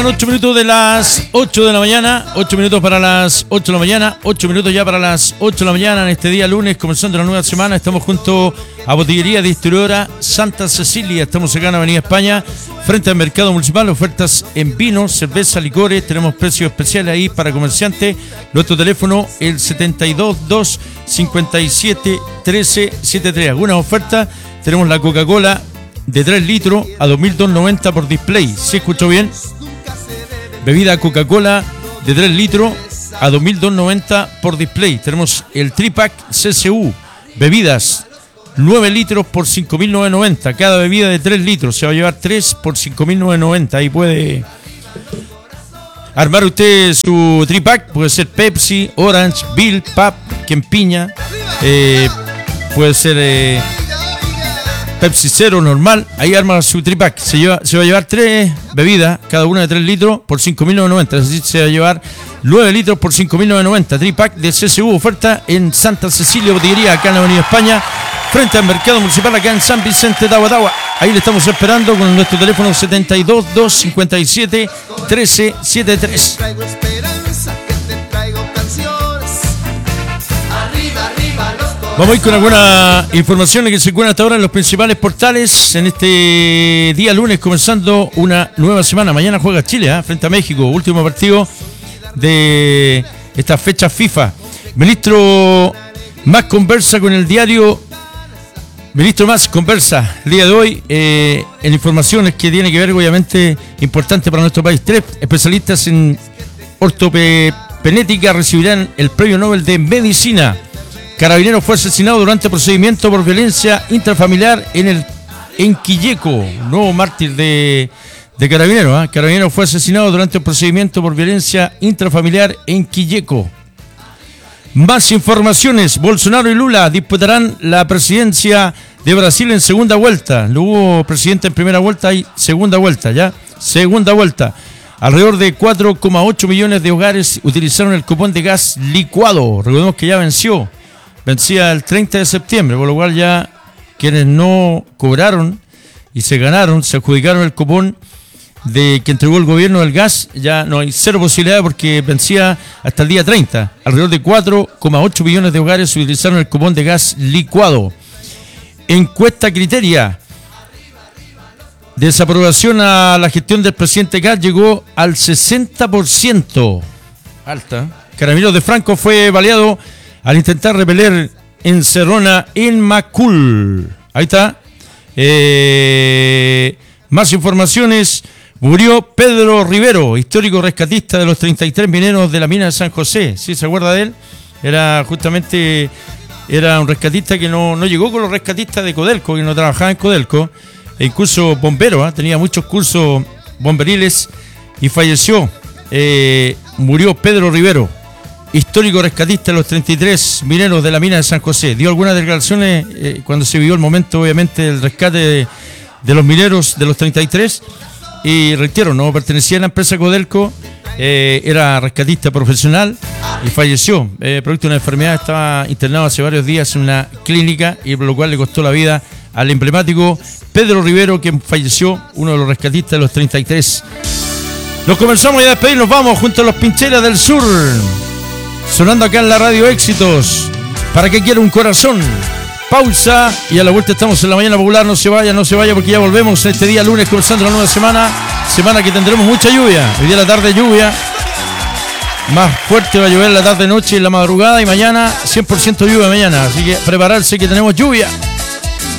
8 minutos de las 8 de la mañana, 8 minutos para las 8 de la mañana, 8 minutos ya para las 8 de la mañana en este día lunes, comenzando la nueva semana. Estamos junto a Botillería Distribuidora Santa Cecilia. Estamos acá en Avenida España, frente al Mercado Municipal. Ofertas en vino, cerveza, licores. Tenemos precios especiales ahí para comerciantes. Nuestro teléfono, el 722 57 13 73. Algunas ofertas. Tenemos la Coca-Cola de 3 litros a 2.290 por display. ¿Sí escuchó bien? Bebida Coca-Cola de 3 litros a 2.290 por display. Tenemos el Tripack CCU. Bebidas 9 litros por 5.990. Cada bebida de 3 litros se va a llevar 3 por 5.990. Ahí puede armar usted su Tripack. Puede ser Pepsi, Orange, Bill, Pap, Kempiña. Puede ser Pepsi Cero normal. Ahí arma su Tripack. Se va a llevar 3 bebidas, cada una de 3 litros por 5.990. Es decir, se va a llevar 9 litros por 5.990. Tripack de CSU. Oferta en Santa Cecilia Botillería, acá en la Avenida España, frente al Mercado Municipal, acá en San Vicente de Aguatagua. Ahí le estamos esperando con nuestro teléfono 72 257 1373. Vamos a ir con algunas informaciones que se encuentran hasta ahora en los principales portales en este día lunes, comenzando una nueva semana. Mañana juega Chile frente a México, último partido de esta fecha FIFA. Ministro Mas conversa con el diario. Ministro Mas conversa el día de hoy en informaciones que tiene que ver, obviamente, importante para nuestro país. 3 especialistas en ortopenética recibirán el Premio Nobel de Medicina. Carabinero fue asesinado durante procedimiento por violencia intrafamiliar en Quilleco. Nuevo mártir de Carabinero. Carabinero fue asesinado durante el procedimiento por violencia intrafamiliar en Quilleco. Más informaciones. Bolsonaro y Lula disputarán la presidencia de Brasil en segunda vuelta. No hubo presidente en primera vuelta, hay segunda vuelta, ¿ya? Segunda vuelta. Alrededor de 4,8 millones de hogares utilizaron el cupón de gas licuado. Recordemos que ya vencía el 30 de septiembre, por lo cual ya quienes no cobraron y se adjudicaron el cupón que entregó el gobierno del gas, ya no hay cero posibilidad porque vencía hasta el día 30. Alrededor de 4,8 millones de hogares utilizaron el cupón de gas licuado. Encuesta Criteria. Desaprobación a la gestión del presidente Gas llegó al 60%. Alta. Carabineros de Franco fue baleado al intentar repeler encerrona en Macul. Ahí está. Más informaciones. Murió Pedro Rivero, histórico rescatista de los 33 mineros de la mina de San José. ¿Sí se acuerda de él? Era un rescatista que no llegó con los rescatistas de Codelco, que no trabajaba en Codelco. E incluso bombero, tenía muchos cursos bomberiles y falleció. Murió Pedro Rivero, histórico rescatista de los 33 mineros de la mina de San José. Dio algunas declaraciones cuando se vivió el momento, obviamente, del rescate de los mineros de los 33. Y reitero, no pertenecía a la empresa Codelco, era rescatista profesional y falleció. Producto de una enfermedad, estaba internado hace varios días en una clínica y por lo cual le costó la vida al emblemático Pedro Rivero, quien falleció, uno de los rescatistas de los 33. Nos comenzamos a despedir, nos vamos junto a los Pincheras del Sur. Sonando acá en la radio Éxitos. ¿Para qué quiere un corazón? Pausa y a la vuelta estamos en la mañana popular. No se vaya porque ya volvemos este día lunes comenzando la nueva semana. Semana que tendremos mucha lluvia. Hoy día la tarde lluvia. Más fuerte va a llover la tarde, noche y la madrugada. Y mañana 100% lluvia mañana. Así que prepararse que tenemos lluvia.